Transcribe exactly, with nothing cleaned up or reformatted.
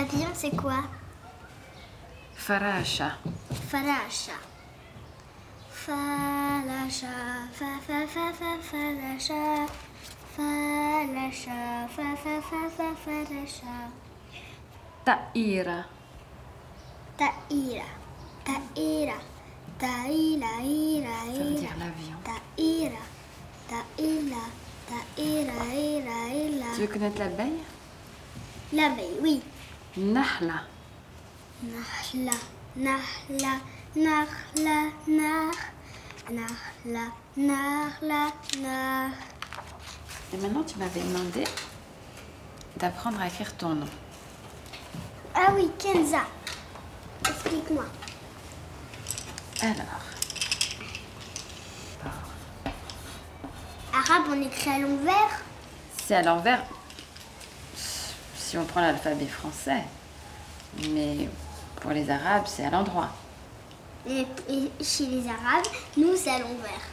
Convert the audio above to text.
Papillon, c'est quoi? Farasha. Farasha. Falasha, fa fa fa fa falasha. Falasha, fa fa fa fa falasha. Ta'ira. Ta'ira. Ta'ira. Ta'ila, ira, Ça veut ira. dire l'avion. Ta'ira. Ta'ila. Ta'ira, ira, ira. Tu veux connaître l'abeille? L'abeille, oui. Nahla. Nahla, nahla, nahla, nah. Nahla, nahla, nah. Et maintenant, tu m'avais demandé d'apprendre à écrire ton nom. Ah oui, Kenza. Explique-moi. Alors. Arabe, on écrit à l'envers. C'est à l'envers si on prend l'alphabet français. Mais pour les Arabes, c'est à l'endroit. Et, et chez les Arabes, nous, c'est à l'envers.